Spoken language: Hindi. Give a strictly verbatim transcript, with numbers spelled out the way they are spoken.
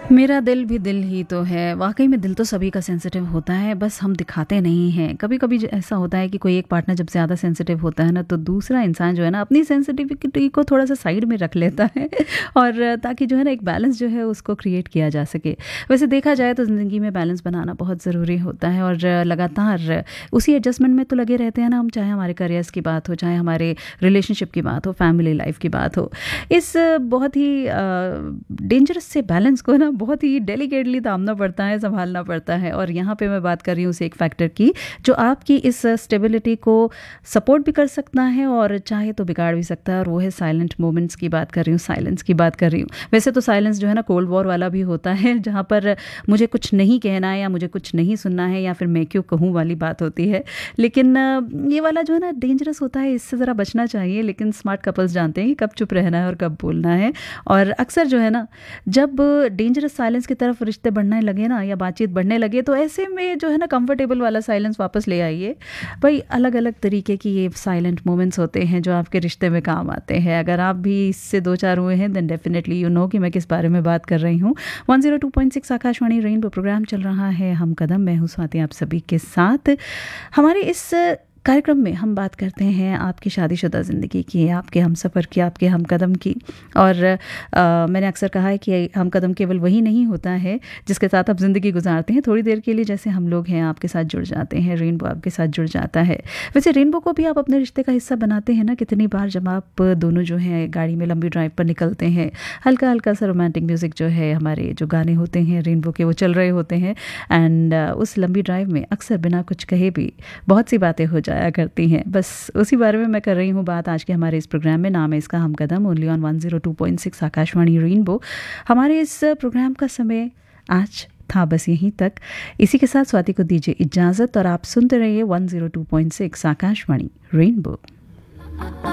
मेरा दिल भी दिल ही तो है। वाक़ई में दिल तो सभी का सेंसिटिव होता है, बस हम दिखाते नहीं हैं। कभी-कभी ज ऐसा होता है कि कोई एक पार्टनर जब ज़्यादा सेंसिटिव होता है ना, तो दूसरा इंसान जो है ना, अपनी सेंसिटिविटी को थोड़ा-सा साइड में रख लेता है और ताकि जो है ना, एक बैलेंस जो है, उसको क्रिएट किया जा सके। वैसे देखा जाए तो ज़िंदगी में बैलेंस बनाना बहुत ज़रूरी होता है और लगातार उसी एडजस्टमेंट में तो लगे रहते हैं ना हम, चाहे हमारे करियर्स की बात हो, चाहे हमारे रिलेशनशिप की बात हो, फैमिली लाइफ़ की बात हो। इस बहुत ही अ, डेंजरस से बैलेंस को ना बहुत ही डेलिकेटली दामना पड़ता है, संभालना पड़ता है। और यहाँ पे मैं बात कर रही हूँ उस एक फैक्टर की, जो आपकी इस स्टेबिलिटी को सपोर्ट भी कर सकता है और चाहे तो बिगाड़ भी सकता है, और वो है साइलेंट मोमेंट्स की बात कर रही हूँ, साइलेंस की बात कर रही हूँ। वैसे तो साइलेंस जो है ना, कोल्ड वॉर वाला भी होता है, जहाँ पर मुझे कुछ नहीं कहना है या मुझे कुछ नहीं सुनना है या फिर मैं क्यों कहूँ वाली बात होती है। लेकिन अ, ये वाला जो है ना, डेंजरस होता है, इससे ज़रा बचना चाहिए। लेकिन स्मार्ट कपल्स जानते हैं कि कब चुप रहना है और कब बोलना है। और अक्सर जो है ना, जब डेंजरस साइलेंस की तरफ रिश्ते बढ़ने लगे ना, या बातचीत बढ़ने लगे, तो ऐसे में जो है ना, कंफर्टेबल वाला साइलेंस वापस ले आइए। भाई, अलग अलग तरीके की ये साइलेंट मोमेंट्स होते हैं जो आपके रिश्ते में काम आते हैं। अगर आप भी इससे दो चार हुए हैं, देन डेफिनेटली यू नो कि मैं किस बारे में बात कर रही हूँ। One zero two point six Akashvani rainbow programme चल रहा है, हम कदम। मैं हूँ स्वाति, आप सभी के साथ। हमारे इस कार्यक्रम में हम बात करते हैं आपकी शादीशुदा ज़िंदगी की, आपके हमसफ़र की, आपके हम कदम की। और आ, मैंने अक्सर कहा है कि हम कदम केवल वही नहीं होता है जिसके साथ आप ज़िंदगी गुजारते हैं। थोड़ी देर के लिए जैसे हम लोग हैं, आपके साथ जुड़ जाते हैं, रेनबो आपके साथ जुड़ जाता है। वैसे रेनबो को भी आप अपने रिश्ते का हिस्सा बनाते हैं ना। कितनी बार जब आप दोनों जो हैं गाड़ी में लंबी ड्राइव पर निकलते हैं, हल्का हल्का सा रोमांटिक म्यूज़िक जो है, हमारे जो गाने होते हैं रेनबो के, वो चल रहे होते हैं। एंड उस लंबी ड्राइव में अक्सर बिना कुछ कहे भी बहुत सी बातें हो जाया करती हैं। बस उसी बारे में मैं कर रही हूँ बात आज के हमारे इस प्रोग्राम में। नाम है इसका हम कदम, only on one zero two point six Akashvani rainbow. हमारे इस प्रोग्राम का समय आज था बस यहीं तक। इसी के साथ स्वाति को दीजिए इजाज़त और आप सुनते रहिए one zero two point six Akashvani rainbow.